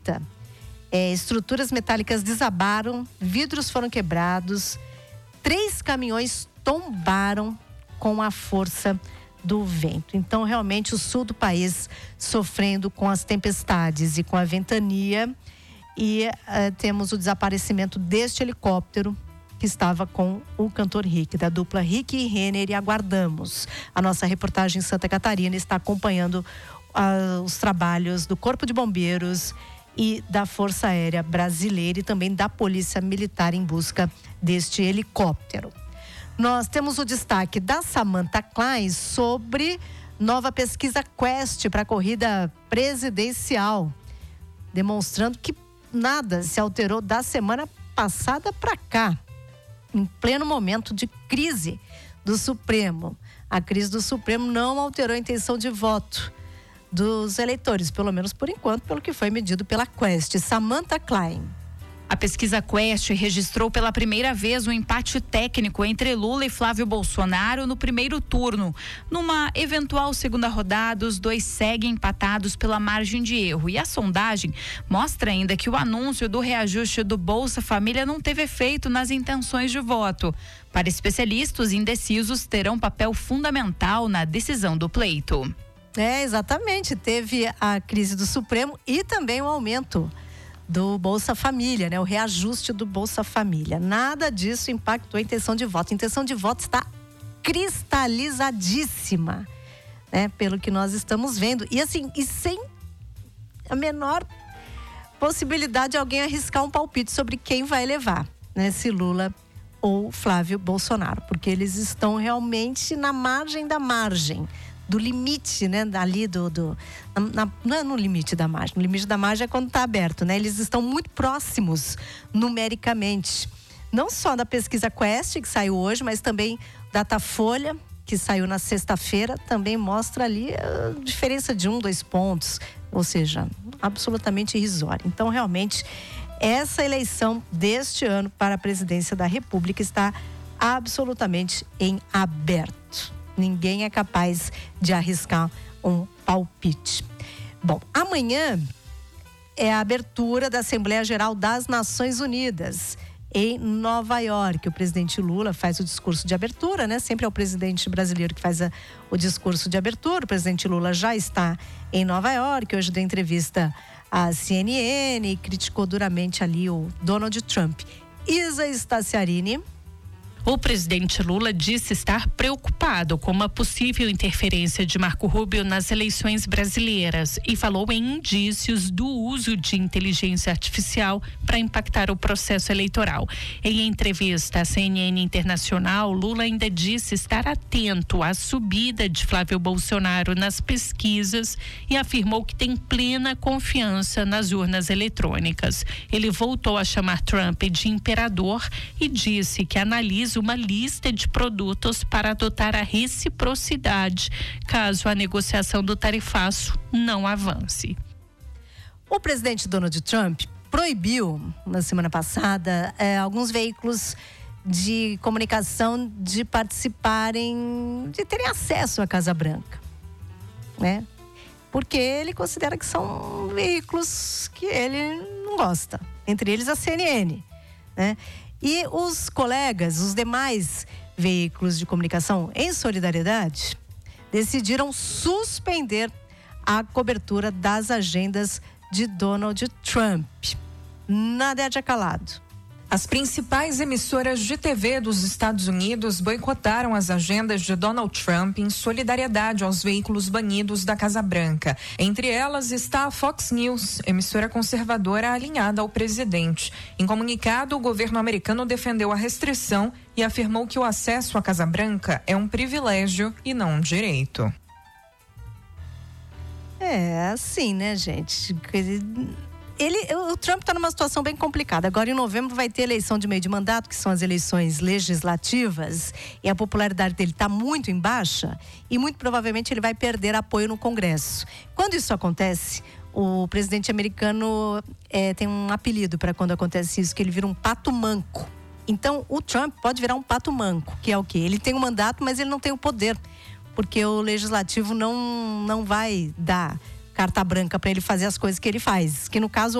feita. Estruturas metálicas desabaram, vidros foram quebrados, 3 caminhões tombaram com a força do vento. Então, realmente, o sul do país sofrendo com as tempestades e com a ventania. E temos o desaparecimento deste helicóptero que estava com o cantor Rick, da dupla Rick e Renner, e aguardamos. A nossa reportagem em Santa Catarina está acompanhando os trabalhos do Corpo de Bombeiros e da Força Aérea Brasileira e também da Polícia Militar em busca deste helicóptero. Nós temos o destaque da Samantha Klein sobre nova pesquisa Quest para a corrida presidencial, demonstrando que nada se alterou da semana passada para cá, em pleno momento de crise do Supremo. A crise do Supremo não alterou a intenção de voto dos eleitores, pelo menos por enquanto, pelo que foi medido pela Quest. Samantha Klein. A pesquisa Quest registrou pela primeira vez um empate técnico entre Lula e Flávio Bolsonaro no primeiro turno. Numa eventual segunda rodada, os dois seguem empatados pela margem de erro. E a sondagem mostra ainda que o anúncio do reajuste do Bolsa Família não teve efeito nas intenções de voto. Para especialistas, indecisos terão papel fundamental na decisão do pleito. Exatamente. Teve a crise do Supremo e também o aumento do Bolsa Família, né? O reajuste do Bolsa Família. Nada disso impactou a intenção de voto. A intenção de voto está cristalizadíssima, né? Pelo que nós estamos vendo. E assim, e sem a menor possibilidade de alguém arriscar um palpite sobre quem vai levar, né? Se Lula ou Flávio Bolsonaro. Porque eles estão realmente na margem da margem. Do limite, né? Ali não é no limite da margem. O limite da margem é quando está aberto, né? Eles estão muito próximos numericamente. Não só da pesquisa Quest, que saiu hoje, mas também Datafolha, que saiu na sexta-feira, também mostra ali a diferença de 1-2 pontos. Ou seja, absolutamente irrisória. Então, realmente, essa eleição deste ano para a presidência da República está absolutamente em aberto. Ninguém é capaz de arriscar um palpite. Bom, amanhã é a abertura da Assembleia Geral das Nações Unidas em Nova York. O presidente Lula faz o discurso de abertura, né? Sempre é o presidente brasileiro que faz o discurso de abertura. O presidente Lula já está em Nova York. Hoje deu entrevista à CNN e criticou duramente ali o Donald Trump. Isa Staciarini. O presidente Lula disse estar preocupado com uma possível interferência de Marco Rubio nas eleições brasileiras e falou em indícios do uso de inteligência artificial para impactar o processo eleitoral. Em entrevista à CNN Internacional, Lula ainda disse estar atento à subida de Flávio Bolsonaro nas pesquisas e afirmou que tem plena confiança nas urnas eletrônicas. Ele voltou a chamar Trump de imperador e disse que analisa uma lista de produtos para adotar a reciprocidade caso a negociação do tarifaço não avance. O presidente Donald Trump proibiu na semana passada alguns veículos de comunicação de participarem, de terem acesso à Casa Branca, né? Porque ele considera que são veículos que ele não gosta, entre eles a CNN, né? E os colegas, os demais veículos de comunicação, em solidariedade, decidiram suspender a cobertura das agendas de Donald Trump. Nadédia Calado. As principais emissoras de TV dos Estados Unidos boicotaram as agendas de Donald Trump em solidariedade aos veículos banidos da Casa Branca. Entre elas está a Fox News, emissora conservadora alinhada ao presidente. Em comunicado, o governo americano defendeu a restrição e afirmou que o acesso à Casa Branca é um privilégio e não um direito. É assim, né, gente? O Trump está numa situação bem complicada. Agora, em novembro, vai ter eleição de meio de mandato, que são as eleições legislativas, e a popularidade dele está muito em baixa, e muito provavelmente ele vai perder apoio no Congresso. Quando isso acontece, o presidente americano tem um apelido para quando acontece isso, que ele vira um pato manco. Então, o Trump pode virar um pato manco, que é o quê? Ele tem um mandato, mas ele não tem o poder, porque o legislativo não vai dar carta branca para ele fazer as coisas que ele faz, que no caso